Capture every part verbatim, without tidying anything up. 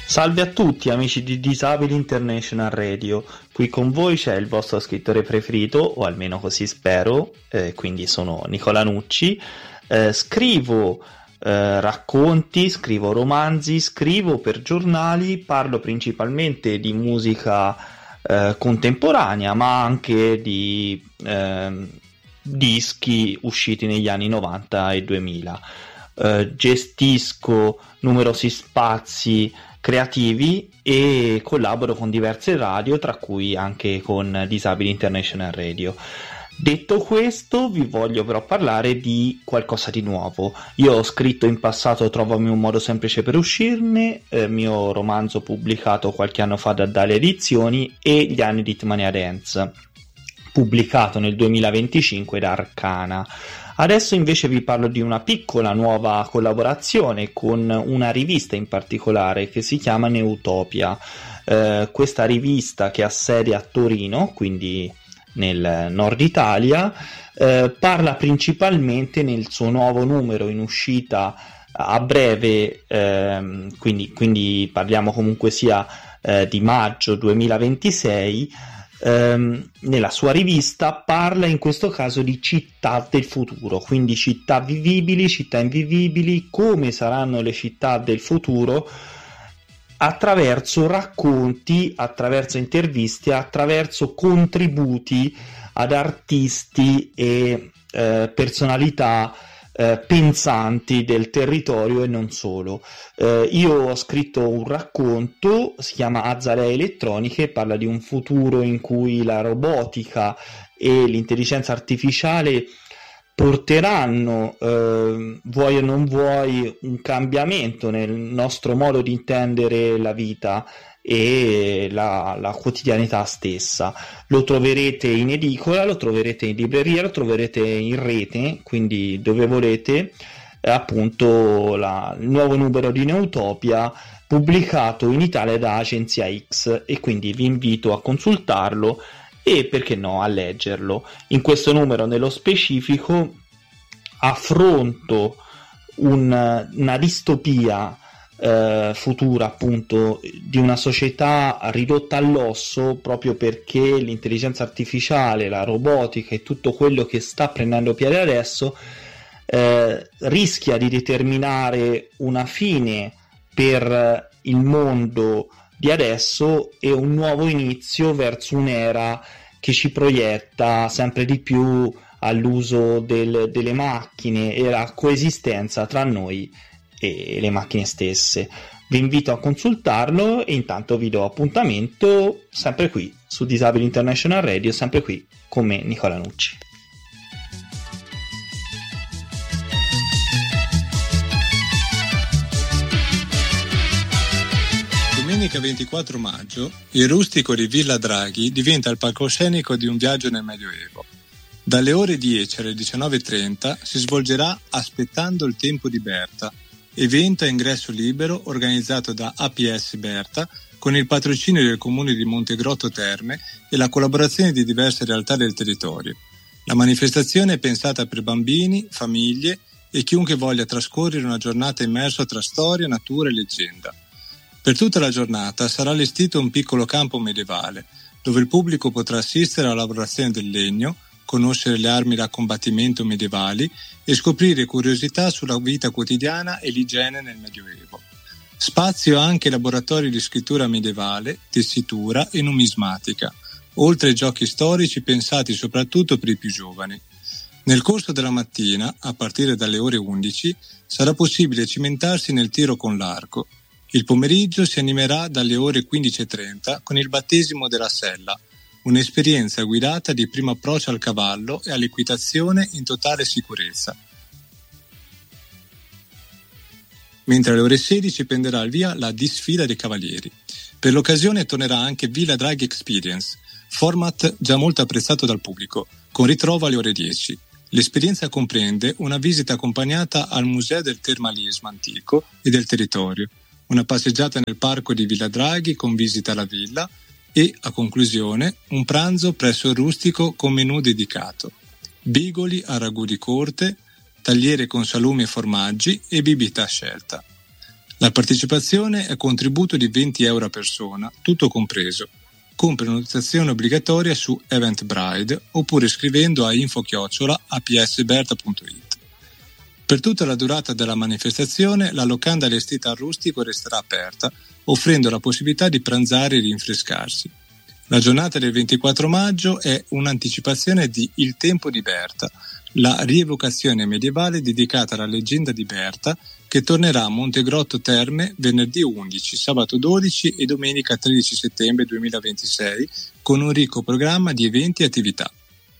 Salve a tutti amici di Disabili International Radio, qui con voi c'è il vostro scrittore preferito, o almeno così spero, eh, quindi sono Nicola Nucci, eh, scrivo eh, racconti, scrivo romanzi, scrivo per giornali, parlo principalmente di musica eh, contemporanea, ma anche di eh, dischi usciti negli anni novanta e duemila. Eh, gestisco numerosi spazi creativi e collaboro con diverse radio, tra cui anche con Disabili International Radio. Detto questo, vi voglio però parlare di qualcosa di nuovo. Io ho scritto in passato Trovami un modo semplice per uscirne, eh, mio romanzo pubblicato qualche anno fa da Dalle Edizioni, e Gli anni di Hitmania Dance, pubblicato nel duemilaventicinque da Arcana. Adesso invece vi parlo di una piccola nuova collaborazione con una rivista in particolare che si chiama Neutopia. Eh, questa rivista, che ha sede a Torino, quindi nel nord Italia, eh, parla principalmente nel suo nuovo numero in uscita a breve, ehm, quindi, quindi parliamo comunque sia eh, di maggio duemilaventisei. Um, nella sua rivista parla in questo caso di città del futuro, quindi città vivibili, città invivibili, come saranno le città del futuro, attraverso racconti, attraverso interviste, attraverso contributi ad artisti e eh, personalità Eh, pensanti del territorio e non solo. Eh, io ho scritto un racconto, si chiama Azalee Elettroniche, parla di un futuro in cui la robotica e l'intelligenza artificiale porteranno, eh, vuoi o non vuoi, un cambiamento nel nostro modo di intendere la vita e la, la quotidianità stessa. Lo troverete in edicola, lo troverete in libreria, lo troverete in rete, quindi dove volete, eh, appunto la, il nuovo numero di Neutopia, pubblicato in Italia da Agenzia X, e quindi vi invito a consultarlo e, perché no, a leggerlo. In questo numero nello specifico affronto un, una distopia Eh, futura, appunto, di una società ridotta all'osso, proprio perché l'intelligenza artificiale, la robotica e tutto quello che sta prendendo piede adesso eh, rischia di determinare una fine per il mondo di adesso e un nuovo inizio verso un'era che ci proietta sempre di più all'uso del, delle macchine e alla coesistenza tra noi e le macchine stesse. Vi invito a consultarlo e intanto vi do appuntamento sempre qui su Disabili International Radio, sempre qui con me, Nicola Nucci. Domenica ventiquattro maggio il rustico di Villa Draghi diventa il palcoscenico di un viaggio nel Medioevo. Dalle ore dieci alle diciannove e trenta si svolgerà Aspettando il tempo di Berta, evento a ingresso libero organizzato da A P S Berta con il patrocinio del comune di Montegrotto Terme e la collaborazione di diverse realtà del territorio. La manifestazione è pensata per bambini, famiglie e chiunque voglia trascorrere una giornata immerso tra storia, natura e leggenda. Per tutta la giornata sarà allestito un piccolo campo medievale dove il pubblico potrà assistere alla lavorazione del legno, conoscere le armi da combattimento medievali e scoprire curiosità sulla vita quotidiana e l'igiene nel Medioevo. Spazio anche laboratori di scrittura medievale, tessitura e numismatica, oltre ai giochi storici pensati soprattutto per i più giovani. Nel corso della mattina, a partire dalle ore undici, sarà possibile cimentarsi nel tiro con l'arco. Il pomeriggio si animerà dalle ore quindici e trenta con il battesimo della sella, un'esperienza guidata di primo approccio al cavallo e all'equitazione in totale sicurezza. Mentre alle ore sedici prenderà il via la disfila dei cavalieri. Per l'occasione tornerà anche Villa Draghi Experience, format già molto apprezzato dal pubblico, con ritrovo alle ore dieci. L'esperienza comprende una visita accompagnata al Museo del Termalismo Antico e del Territorio, una passeggiata nel parco di Villa Draghi con visita alla villa e, a conclusione, un pranzo presso il rustico con menù dedicato. Bigoli a ragù di corte, tagliere con salumi e formaggi e bibita a scelta. La partecipazione è a contributo di venti euro a persona, tutto compreso, con prenotazione obbligatoria su Eventbrite oppure scrivendo a info chiocciola a p s berta punto i t. Per tutta la durata della manifestazione la locanda allestita al rustico resterà aperta, offrendo la possibilità di pranzare e rinfrescarsi. La giornata del ventiquattro maggio è un'anticipazione di Il tempo di Berta, la rievocazione medievale dedicata alla leggenda di Berta, che tornerà a Montegrotto Terme venerdì undici, sabato dodici e domenica tredici settembre duemilaventisei, con un ricco programma di eventi e attività.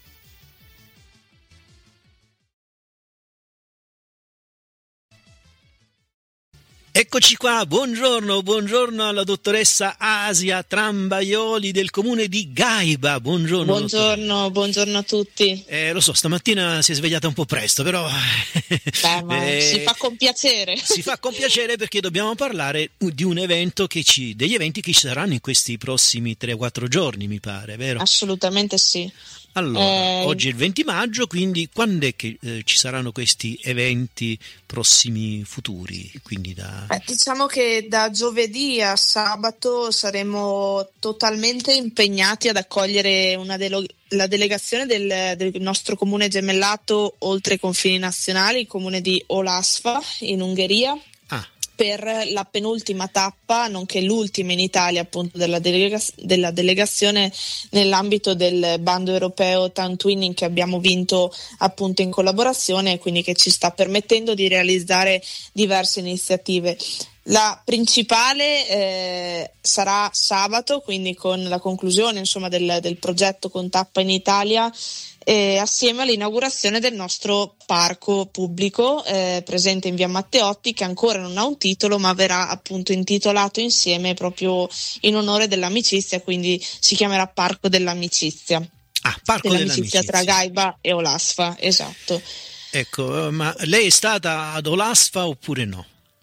Eccoci qua, buongiorno, buongiorno alla dottoressa Asia Trambaioli del comune di Gaiba. Buongiorno. Buongiorno, buongiorno a tutti. Eh, lo so, stamattina si è svegliata un po' presto, però Beh, ma eh, si fa con piacere. Si fa con piacere perché dobbiamo parlare di un evento che ci, degli eventi che ci saranno in questi prossimi tre quattro giorni, mi pare, vero? Assolutamente sì. Allora, eh, oggi è il venti maggio, quindi quando è che eh, ci saranno questi eventi prossimi futuri? Quindi da... eh, diciamo che da giovedì a sabato saremo totalmente impegnati ad accogliere una delo- la delegazione del, del nostro comune gemellato oltre i confini nazionali, il comune di Olasva in Ungheria. Ah. Per la penultima tappa, nonché l'ultima in Italia appunto della, delega- della delegazione nell'ambito del bando europeo Town Twinning che abbiamo vinto appunto in collaborazione, quindi che ci sta permettendo di realizzare diverse iniziative. La principale eh, sarà sabato, quindi con la conclusione insomma del, del progetto con tappa in Italia, eh, assieme all'inaugurazione del nostro parco pubblico eh, presente in via Matteotti, che ancora non ha un titolo ma verrà appunto intitolato insieme proprio in onore dell'amicizia, quindi si chiamerà Parco dell'Amicizia. Ah, Parco dell'amicizia, dell'Amicizia tra Gaiba e Olasva, esatto. Ecco, ma lei è stata ad Olasva oppure no?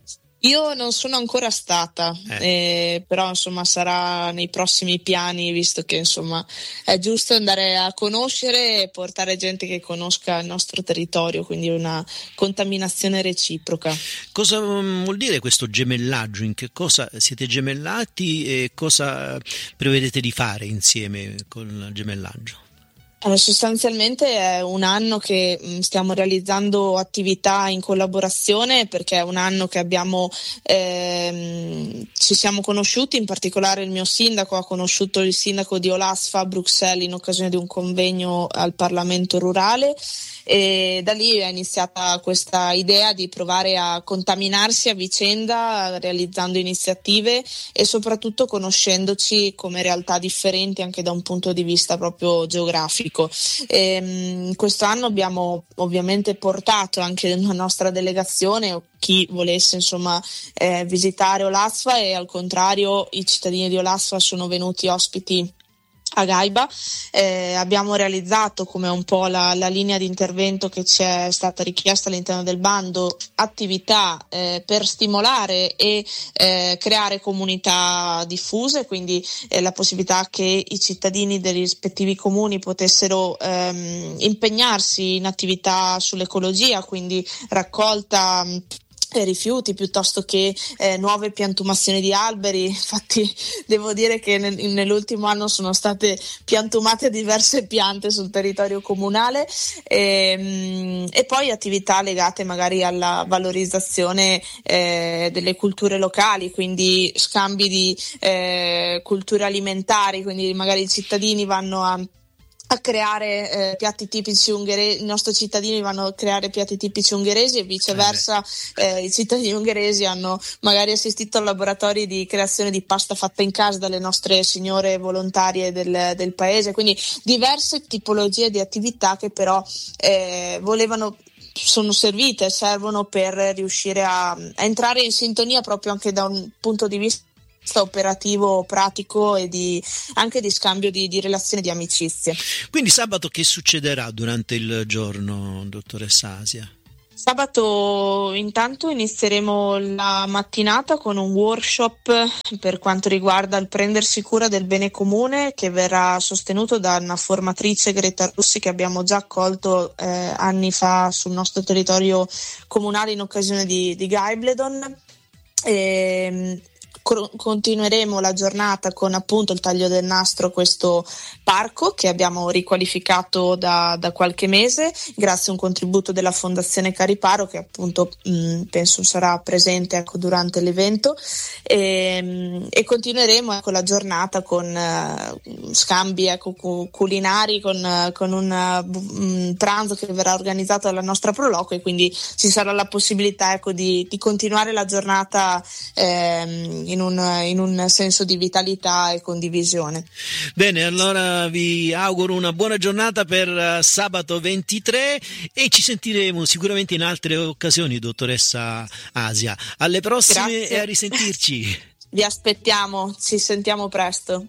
Io non sono ancora stata, eh. Eh, però insomma sarà nei prossimi piani, visto che insomma è giusto andare a conoscere e portare gente che conosca il nostro territorio, quindi una contaminazione reciproca. Cosa vuol dire questo gemellaggio? In che cosa siete gemellati e cosa prevedete di fare insieme con il gemellaggio? Allora, sostanzialmente è un anno che mh, stiamo realizzando attività in collaborazione, perché è un anno che abbiamo ehm, ci siamo conosciuti, in particolare il mio sindaco ha conosciuto il sindaco di Olasva a Bruxelles in occasione di un convegno al Parlamento rurale, e da lì è iniziata questa idea di provare a contaminarsi a vicenda realizzando iniziative e soprattutto conoscendoci come realtà differenti anche da un punto di vista proprio geografico. E, questo anno abbiamo ovviamente portato anche la nostra delegazione o chi volesse insomma eh, visitare Olasva, e al contrario i cittadini di Olasva sono venuti ospiti a Gaiba. Eh, abbiamo realizzato, come un po' la, la linea di intervento che ci è stata richiesta all'interno del bando, attività eh, per stimolare e eh, creare comunità diffuse, quindi eh, la possibilità che i cittadini dei rispettivi comuni potessero ehm, impegnarsi in attività sull'ecologia, quindi raccolta rifiuti piuttosto che eh, nuove piantumazioni di alberi. Infatti devo dire che nel, nell'ultimo anno sono state piantumate diverse piante sul territorio comunale, e, e poi attività legate magari alla valorizzazione eh, delle culture locali, quindi scambi di eh, culture alimentari, quindi magari i cittadini vanno a a creare eh, piatti tipici ungheresi, i nostri cittadini vanno a creare piatti tipici ungheresi e viceversa eh, i cittadini ungheresi hanno magari assistito a laboratori di creazione di pasta fatta in casa dalle nostre signore volontarie del, del paese, quindi diverse tipologie di attività che però eh, volevano sono servite, servono per riuscire a, a entrare in sintonia proprio anche da un punto di vista operativo, pratico e di, anche di scambio di, di relazioni di amicizie. Quindi sabato che succederà durante il giorno, dottoressa Asia? Sabato intanto inizieremo la mattinata con un workshop per quanto riguarda il prendersi cura del bene comune, che verrà sostenuto da una formatrice, Greta Russi, che abbiamo già accolto eh, anni fa sul nostro territorio comunale in occasione di, di Gaibledon. E, continueremo la giornata con appunto il taglio del nastro a questo parco che abbiamo riqualificato da, da qualche mese grazie a un contributo della Fondazione Cariparo che appunto mh, penso sarà presente ecco, durante l'evento e, e continueremo ecco, la giornata con uh, scambi ecco, cu- culinari con, uh, con un uh, um, pranzo che verrà organizzato dalla nostra Proloco e quindi ci sarà la possibilità ecco, di, di continuare la giornata ehm, In un, in un senso di vitalità e condivisione. Bene, allora vi auguro una buona giornata per uh, sabato ventitré e ci sentiremo sicuramente in altre occasioni, dottoressa Asia. Alle prossime. Grazie. E a risentirci. Vi aspettiamo, ci sentiamo presto.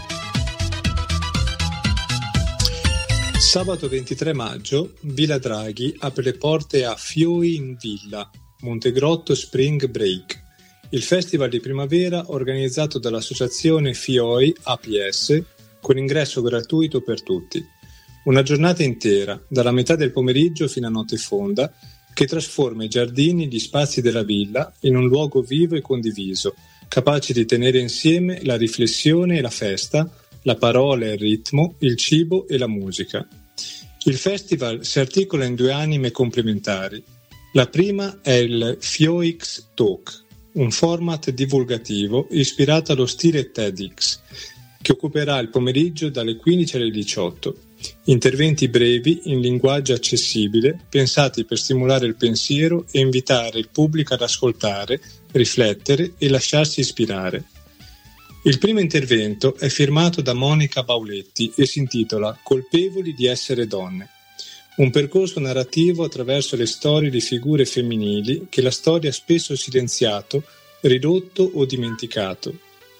Sabato ventitré maggio, Villa Draghi apre le porte a Fioi in Villa, Montegrotto Spring Break. Il festival di primavera organizzato dall'associazione Fioi A P S con ingresso gratuito per tutti. Una giornata intera, dalla metà del pomeriggio fino a notte fonda, che trasforma i giardini e gli spazi della villa in un luogo vivo e condiviso, capace di tenere insieme la riflessione e la festa, la parola e il ritmo, il cibo e la musica. Il festival si articola in due anime complementari. La prima è il FioiX Talk, un format divulgativo ispirato allo stile TEDx, che occuperà il pomeriggio dalle quindici alle diciotto. Interventi brevi in linguaggio accessibile, pensati per stimolare il pensiero e invitare il pubblico ad ascoltare, riflettere e lasciarsi ispirare. Il primo intervento è firmato da Monica Bauletti e si intitola Colpevoli di essere donne. Un percorso narrativo attraverso le storie di figure femminili che la storia ha spesso silenziato, ridotto o dimenticato.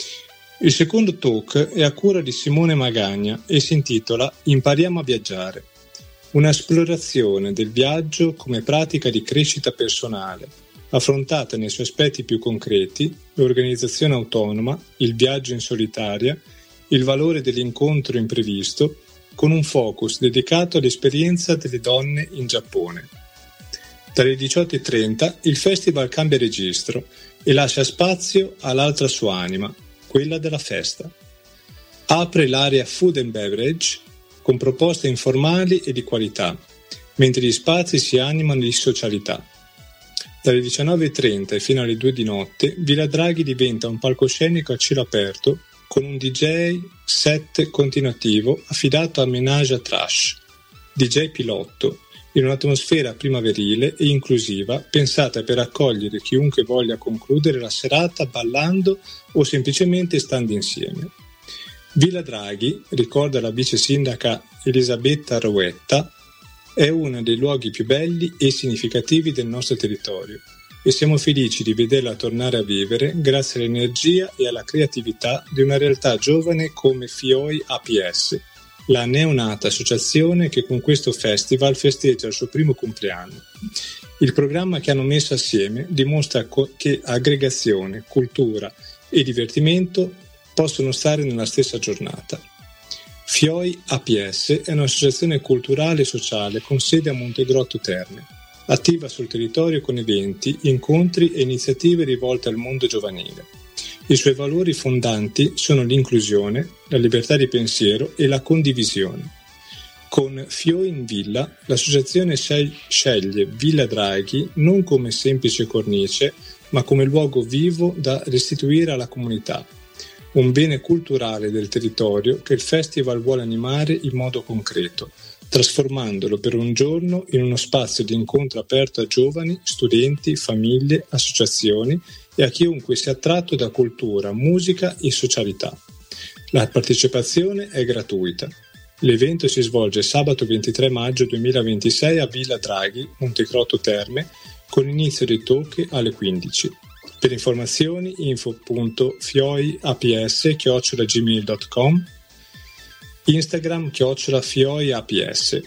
Il secondo talk è a cura di Simone Magagna e si intitola Impariamo a viaggiare. Un'esplorazione del viaggio come pratica di crescita personale, affrontata nei suoi aspetti più concreti, l'organizzazione autonoma, il viaggio in solitaria, il valore dell'incontro imprevisto, con un focus dedicato all'esperienza delle donne in Giappone. Dalle diciotto e trenta il festival cambia registro e lascia spazio all'altra sua anima, quella della festa. Apre l'area Food and Beverage con proposte informali e di qualità, mentre gli spazi si animano di socialità. Dalle diciannove e trenta e fino alle due di notte Villa Draghi diventa un palcoscenico a cielo aperto con un D J set continuativo affidato a Menage à Trash, D J pilotto, in un'atmosfera primaverile e inclusiva pensata per accogliere chiunque voglia concludere la serata ballando o semplicemente stando insieme. Villa Draghi, ricorda la vice sindaca Elisabetta Rouetta, è uno dei luoghi più belli e significativi del nostro territorio e siamo felici di vederla tornare a vivere grazie all'energia e alla creatività di una realtà giovane come Fioi A P S, la neonata associazione che con questo festival festeggia il suo primo compleanno. Il programma che hanno messo assieme dimostra co- che aggregazione, cultura e divertimento possono stare nella stessa giornata. Fioi A P S è un'associazione culturale e sociale con sede a Montegrotto Terme, attiva sul territorio con eventi, incontri e iniziative rivolte al mondo giovanile. I suoi valori fondanti sono l'inclusione, la libertà di pensiero e la condivisione. Con Fioi in Villa, l'associazione sceglie Villa Draghi non come semplice cornice, ma come luogo vivo da restituire alla comunità, un bene culturale del territorio che il festival vuole animare in modo concreto, trasformandolo per un giorno in uno spazio di incontro aperto a giovani, studenti, famiglie, associazioni e a chiunque sia attratto da cultura, musica e socialità. La partecipazione è gratuita. L'evento si svolge sabato ventitré maggio duemilaventisei a Villa Draghi, Montegrotto Terme, con inizio dei talk alle quindici. Per informazioni info punto fioiaps chiocciola gmail punto com, Instagram chiocciola fioiaps.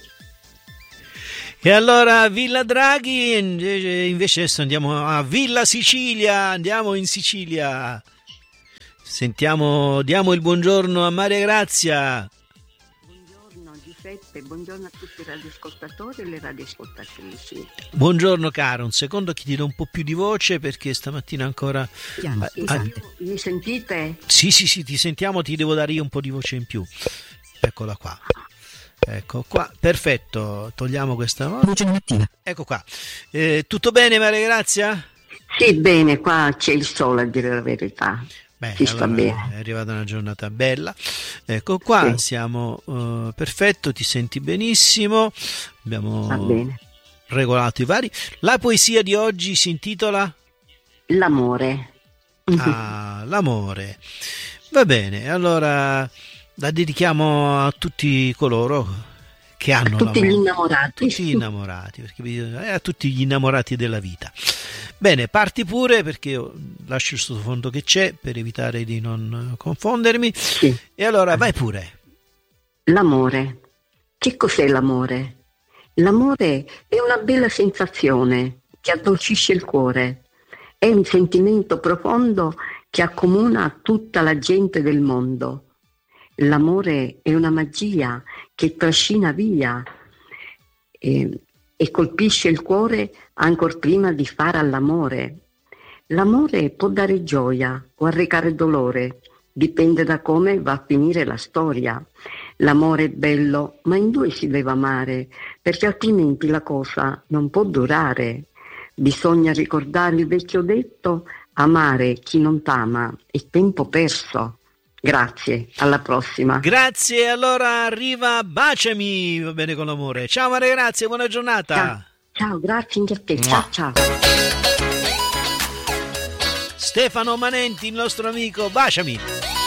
E allora Villa Draghi, invece adesso andiamo a Villa Sicilia, andiamo in Sicilia. Sentiamo, diamo il buongiorno a Maria Grazia. Buongiorno, Giuseppe, buongiorno a tutti i radioascoltatori e le radioascoltatrici. Buongiorno caro, un secondo che ti do un po' più di voce perché stamattina ancora... Piano, ah, mi sentite? Sì, sì, sì, ti sentiamo, ti devo dare io un po' di voce in più. Eccola qua. Ecco qua, perfetto, togliamo questa voce mattina. Ecco qua. Eh, tutto bene Maria Grazia? Sì, bene, qua c'è il sole a dire la verità. Beh, si allora sta bene. È arrivata una giornata bella. Ecco qua, sì. siamo uh, perfetto, ti senti benissimo. Abbiamo Va bene. regolato i vari. La poesia di oggi si intitola L'amore. Ah, l'amore. Va bene, allora la dedichiamo a tutti coloro che hanno a tutti l'amore. gli innamorati. Tutti gli innamorati, perché a tutti gli innamorati della vita. Bene, parti pure perché io lascio il sottofondo che c'è per evitare di non confondermi. Sì. E allora vai pure. L'amore. Che cos'è l'amore? L'amore è una bella sensazione che addolcisce il cuore. È un sentimento profondo che accomuna tutta la gente del mondo. L'amore è una magia che trascina via e, e colpisce il cuore ancor prima di fare all'amore. L'amore può dare gioia o arrecare dolore, dipende da come va a finire la storia. L'amore è bello, ma in due si deve amare, perché altrimenti la cosa non può durare. Bisogna ricordare il vecchio detto: amare chi non t'ama è tempo perso. Grazie, alla prossima. Grazie, allora arriva Baciami, va bene con l'amore. Ciao Maria Grazia, buona giornata. Ciao, ciao, grazie anche a te, ciao, ciao. Stefano Manenti, il nostro amico, Baciami.